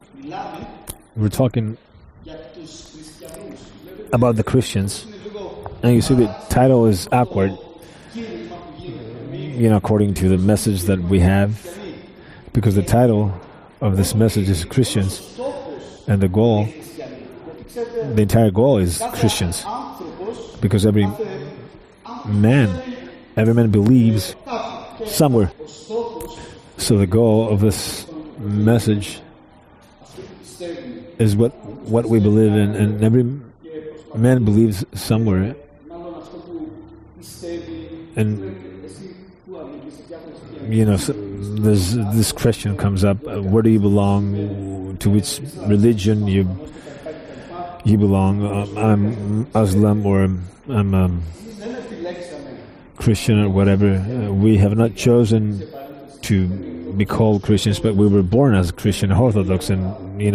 we're talking about the Christians, and you see the title is awkward, according to the message that we have, because the title of this message is Christians, and the entire goal is Christians, because every man believes somewhere. So the goal of this message is what we believe in, and every man believes somewhere. And this question comes up: where do you belong? To which religion you belong? I'm Muslim, or I'm Christian, or whatever. We have not chosen to be called Christians, but we were born as Christian Orthodox, and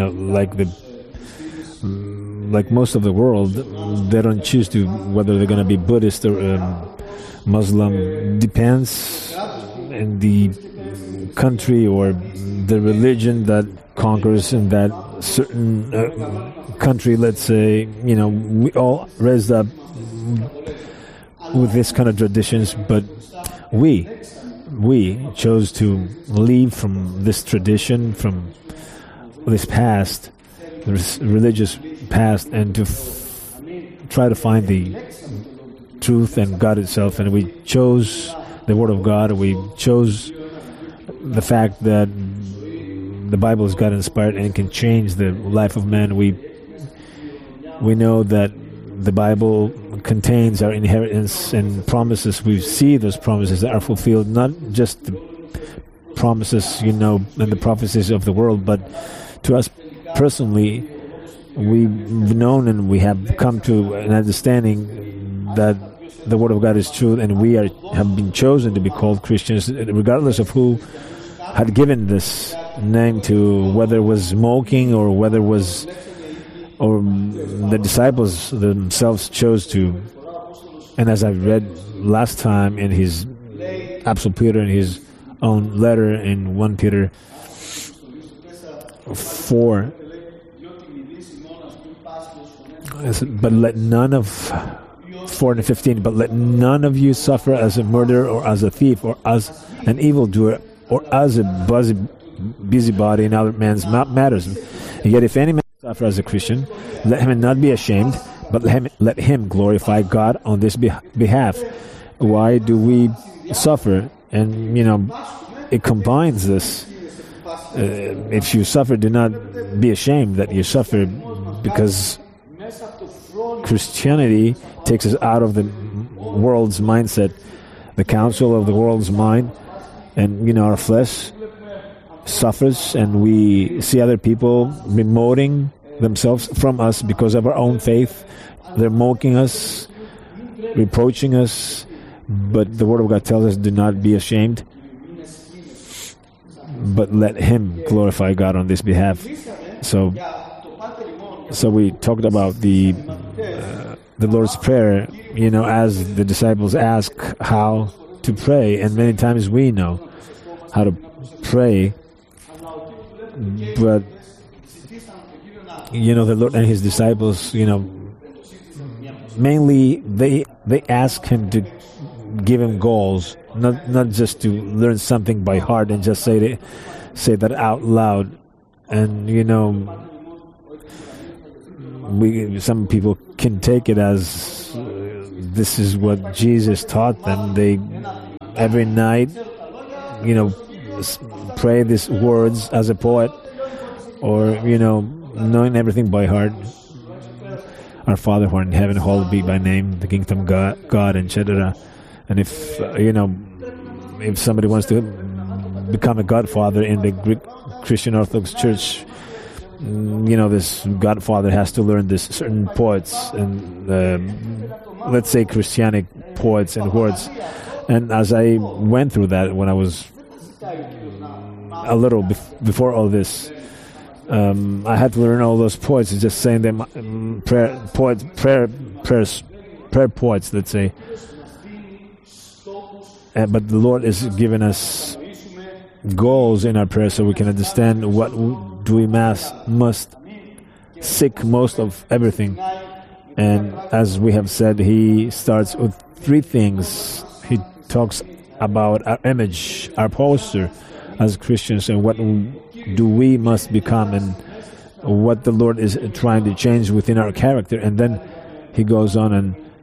like most of the world, they don't choose to whether they're going to be Buddhist or Muslim. Depends in the country or the religion that conquers in that certain country. Let's say, we all raised up with this kind of traditions, but we chose to leave from this tradition, from this past, this religious past, and to try to find the truth and God itself. And we chose the Word of God. We chose the fact that the Bible is God-inspired and can change the life of man. We know that the Bible contains our inheritance and promises. We see those promises that are fulfilled, not just the promises, and the prophecies of the world, but to us personally, we've known and we have come to an understanding that the Word of God is true, and we have been chosen to be called Christians, regardless of who had given this name to, whether it was smoking or whether it was, or the disciples themselves chose to. And as I read last time in his Apostle Peter, in his own letter in 1 Peter 4, but let none of 4 and 15, but let none of you suffer as a murderer or as a thief or as an evildoer or as a busybody in other men's matters. Yet if any man suffer as a Christian, let him not be ashamed, but let him glorify God on this behalf. Why do we suffer? And it combines this. If you suffer, do not be ashamed that you suffer, because Christianity takes us out of the world's mindset, the counsel of the world's mind, and our flesh suffers, and we see other people remoting themselves from us because of our own faith. They're mocking us, reproaching us, but the Word of God tells us, do not be ashamed, but let him glorify God on this behalf. So we talked about the Lord's Prayer, as the disciples ask how to pray, and many times we know how to pray, but the Lord and his disciples, mainly they ask him to give him goals, not just to learn something by heart and just say that out loud. And some people can take it as this is what Jesus taught them. They every night, pray these words as a poet, or knowing everything by heart. Our Father who art in heaven, hallowed be thy name, the kingdom God, etc. And if somebody wants to become a godfather in the Greek Christian Orthodox Church, this godfather has to learn this certain poets and let's say Christianic poets and words. And as I went through that when I was a little before all this, I had to learn all those poets. It's just saying them prayer poets, let's say. But the Lord is giving us goals in our prayer, so we can understand what do we must seek most of everything. And as we have said, he starts with three things. He talks about our image, our posture as Christians, and what do we must become, and what the Lord is trying to change within our character. And then he goes on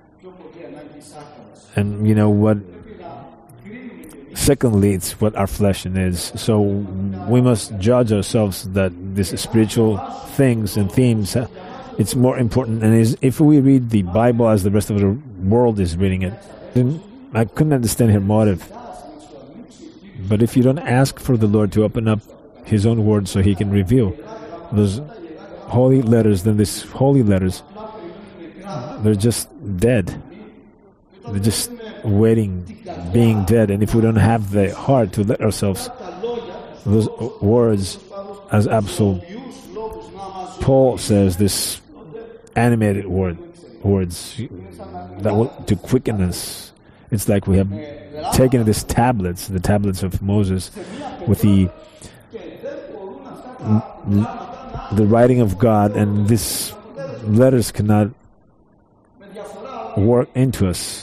and you know what, secondly, it's what our flesh is. So we must judge ourselves that these spiritual things and themes, it's more important. And if we read the Bible as the rest of the world is reading it, then I couldn't understand her motive. But if you don't ask for the Lord to open up His own word so He can reveal those holy letters, then these holy letters, they're just dead. They're just waiting, being dead. And if we don't have the heart to let ourselves, those words, as Apostle Paul says, this animated words that will to quicken us. It's like we have taken these tablets, the tablets of Moses, with the writing of God, and these letters cannot work into us.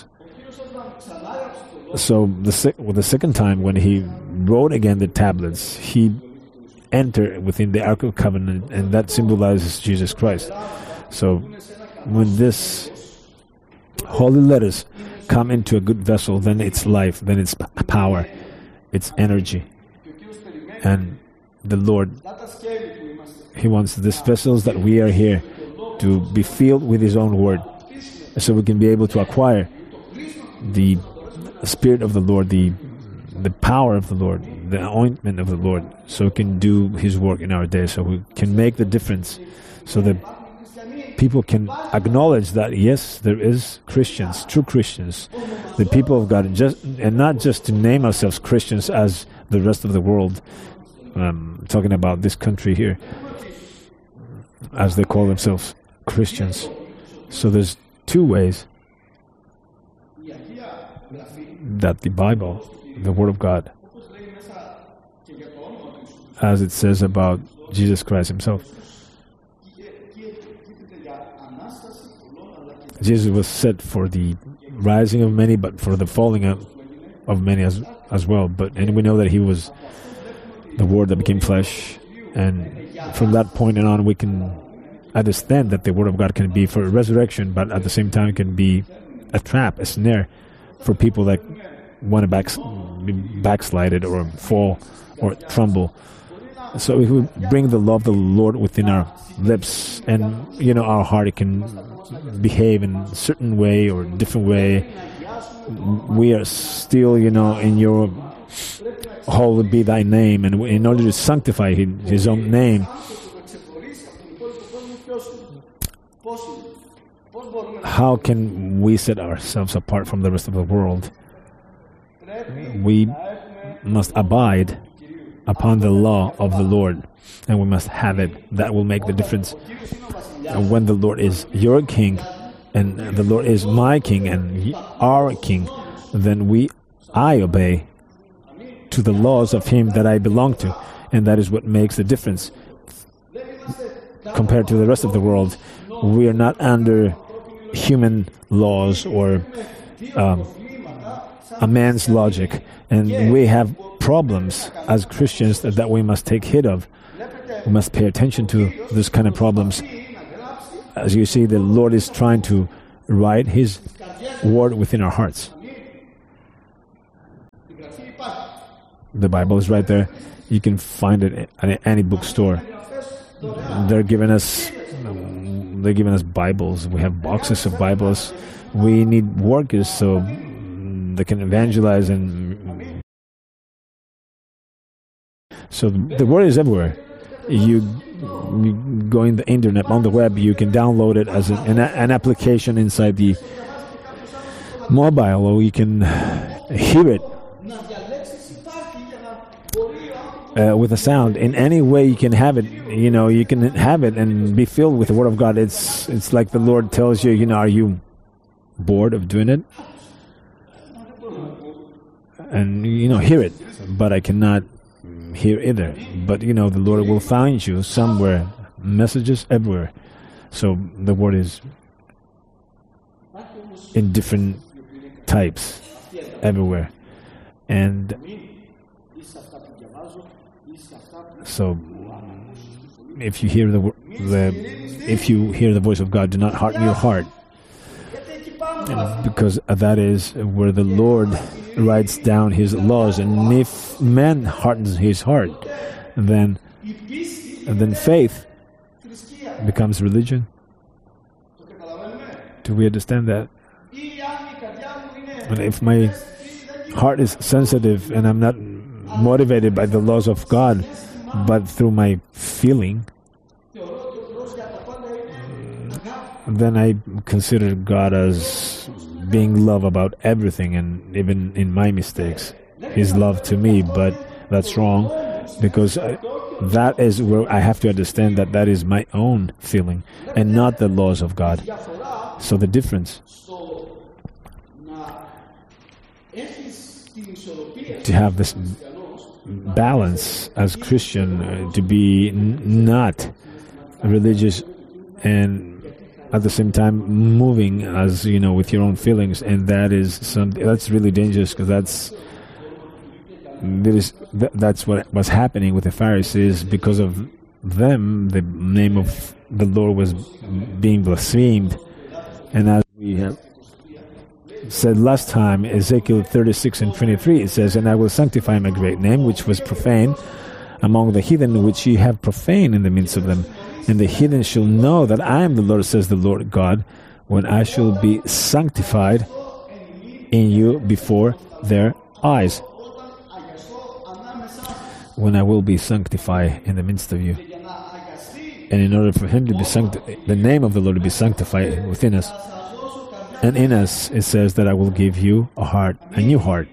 So the second time when he wrote again the tablets, he entered within the Ark of Covenant, and that symbolizes Jesus Christ. So when this holy letters come into a good vessel, then it's life, then it's power, it's energy. And the Lord, He wants these vessels that we are here to be filled with His own word, so we can be able to acquire the Spirit of the Lord, the power of the Lord, the ointment of the Lord, so we can do His work in our day, so we can make the difference, so that people can acknowledge that, yes, there is Christians, true Christians, the people of God, and not just to name ourselves Christians as the rest of the world, talking about this country here, as they call themselves Christians. So there's two ways that the Bible, the Word of God, as it says about Jesus Christ Himself, Jesus was set for the rising of many, but for the falling of many as well. And we know that He was the Word that became flesh, and from that point on we can understand that the Word of God can be for resurrection, but at the same time it can be a trap, a snare for people that want to be backslided or fall or tremble. So if we bring the love of the Lord within our lips, and our heart, it can behave in a certain way or different way. We are still, in your holy be Thy name, and in order to sanctify His own name, how can we set ourselves apart from the rest of the world? We must abide upon the law of the Lord, and we must have it. That will make the difference. And when the Lord is your King, and the Lord is my King and our King, then I obey to the laws of Him that I belong to, and that is what makes the difference compared to the rest of the world. We are not under human laws or a man's logic, and we have problems as Christians that we must take heed of. We must pay attention to this kind of problems. As you see, the Lord is trying to write His word within our hearts. The Bible is right there. You can find it at any bookstore. They're giving us Bibles. We have boxes of Bibles. We need workers so they can evangelize, and so the word is everywhere. You go in the internet, on the web, you can download it as an application inside the mobile, or you can hear it with a sound. In any way you can have it, you can have it and be filled with the Word of God. It's like the Lord tells you, are you bored of doing it? And, hear it, but I cannot here either. But the Lord will find you somewhere. Messages everywhere. So the word is in different types everywhere. And so if you hear the voice of God, do not harden your heart, because that is where the Lord writes down His laws. And if man hardens his heart, then faith becomes religion. Do we understand that? And if my heart is sensitive and I'm not motivated by the laws of God, but through my feeling, then I consider God as being love about everything, and even in my mistakes, His love to me. But that's wrong, because that is where I have to understand that is my own feeling and not the laws of God. So the difference to have this balance as Christian, to be not religious and at the same time moving as with your own feelings, and that is something that's really dangerous, because that's what was happening with the Pharisees. Because of them, the name of the Lord was being blasphemed. And as we have said last time, Ezekiel 36:23, it says, "And I will sanctify my great name, which was profane among the heathen, which ye have profaned in the midst of them. And the heathen shall know that I am the Lord, says the Lord God, when I shall be sanctified in you before their eyes." When I will be sanctified in the midst of you. And in order for Him to be the name of the Lord to be sanctified within us and in us, it says that I will give you a new heart.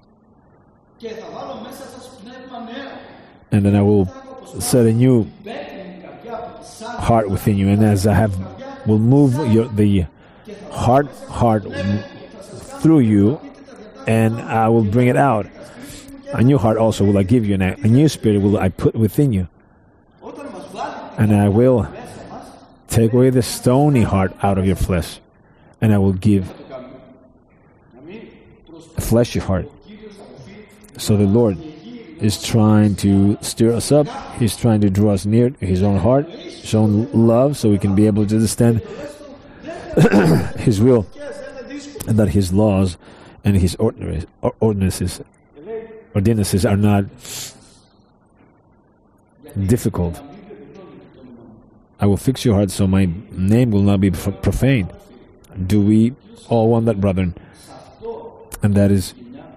And then I will set a new heart within you, and as will move the heart through you, and I will bring it out. A new heart also will I give you, and a new spirit will I put within you. And I will take away the stony heart out of your flesh, and I will give a fleshy heart. So the Lord is trying to stir us up. He's trying to draw us near to His own heart, His own love, so we can be able to understand His will, and that His laws and His ordinances are not difficult. I will fix your heart so my name will not be profane. Do we all want that, brethren? And that is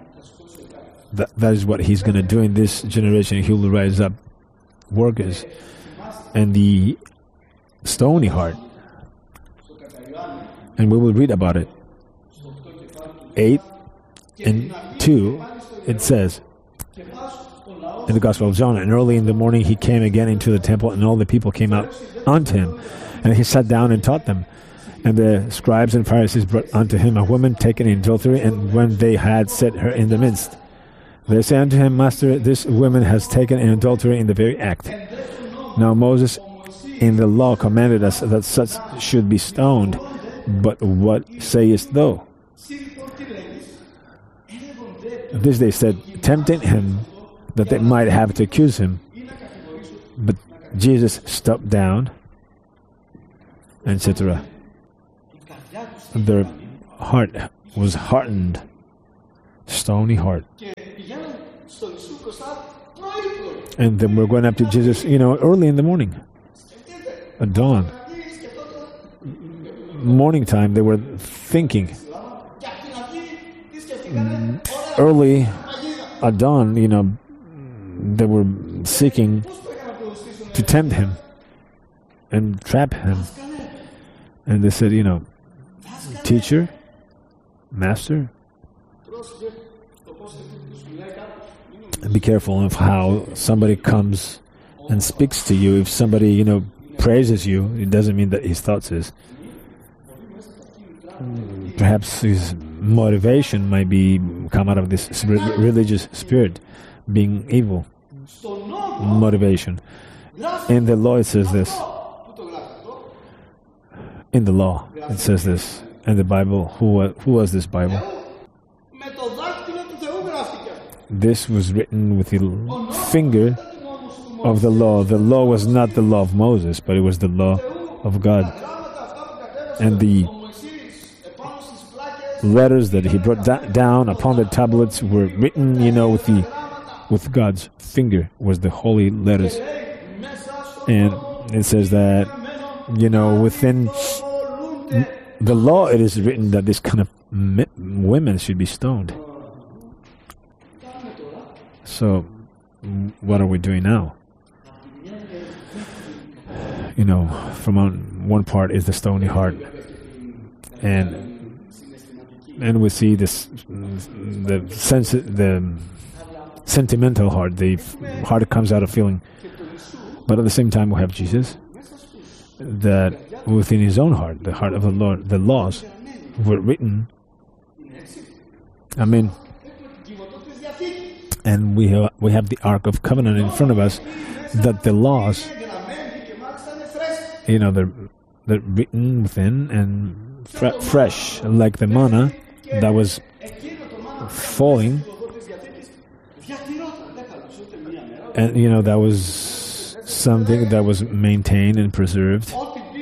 what He's going to do in this generation. He will rise up workers, and the stony heart, and we will read about it. 8:2, it says in the Gospel of John, "And early in the morning He came again into the temple, and all the people came out unto Him, and He sat down and taught them. And the scribes and Pharisees brought unto Him a woman taken in adultery, and when they had set her in the midst, they say unto Him, Master, this woman has taken in adultery in the very act. Now Moses in the law commanded us that such should be stoned, but what sayest thou?" This they said, tempting Him, that they might have to accuse Him. But Jesus stopped down, etc. Their heart was hardened, stony heart. And then we're going up to Jesus, early in the morning, at dawn. Morning time, they were thinking. Early at dawn, they were seeking to tempt Him and trap Him. And they said, Teacher, Master, be careful of how somebody comes and speaks to you. If somebody, praises you, it doesn't mean that his thoughts is. Perhaps his motivation might be come out of this religious spirit, being evil. motivation. In the law it says this. In the law it says this. And the Bible, who was this Bible? This was written with the finger of the law. The law was not the law of Moses, but it was the law of God. And the letters that he brought down upon the tablets were written, with God's finger, was the holy letters. And it says that, within the law it is written that this kind of women should be stoned. So, what are we doing now? From one part is the stony heart, and we see this, the sentimental heart, the heart that comes out of feeling. But at the same time, we have Jesus, that within his own heart, the heart of the Lord, the laws were written. Amen. And we have the Ark of Covenant in front of us, that the laws, they're written within and fresh, like the manna that was falling. And, that was something that was maintained and preserved.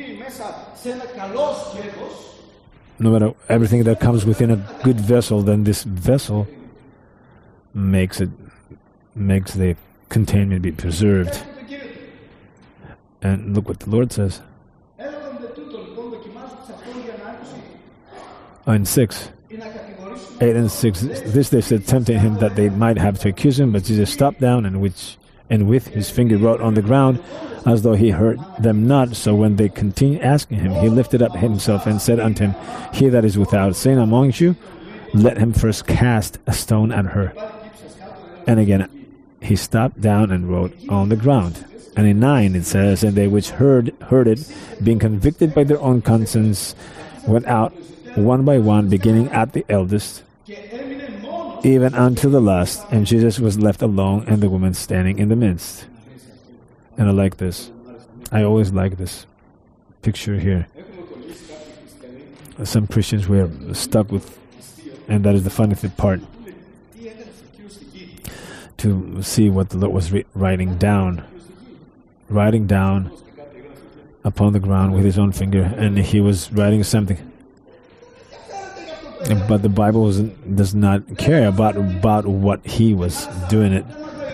No matter everything that comes within a good vessel, then this vessel makes the containment be preserved. And look what the Lord says. In 8 and 6, this they said, tempting him that they might have to accuse him, but Jesus stopped down and with his finger wrote on the ground, as though he heard them not. So when they continued asking him, he lifted up himself and said unto him, He that is without sin among you, let him first cast a stone at her. And again he stopped down and wrote on the ground. And in 9 it says, And they which heard it, being convicted by their own conscience, went out one by one, beginning at the eldest, even unto the last. And Jesus was left alone, and the woman standing in the midst. And I like this. I always like this picture here. Some Christians were stuck with, and that is the funny part, to see what the Lord was writing down upon the ground with his own finger, and he was writing something. But the Bible does not care about what he was doing it.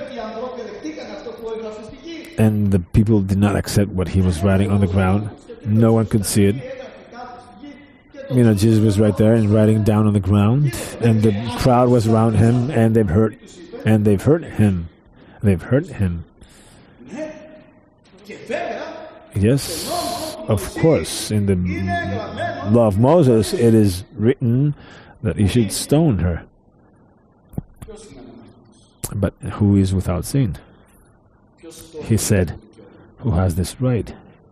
And the people did not accept what he was writing on the ground. No one could see it. Jesus was right there and writing down on the ground, and the crowd was around him, and they've heard him. They've heard him. Yes, of course. In the law of Moses, it is written that you should stone her. But who is without sin? He said, who has this right?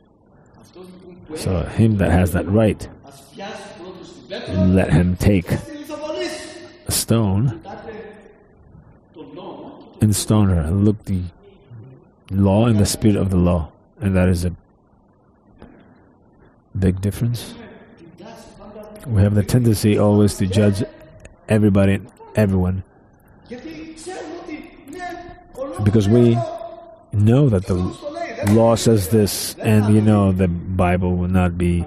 So him that has that right, let him take a stone and stone her. Look, the law and the spirit of the law. And that is a big difference. We have the tendency always to judge everybody and everyone, because we know that the law says this, and the Bible will not be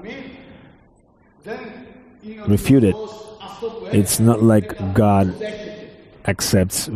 refuted. It's not like God accepts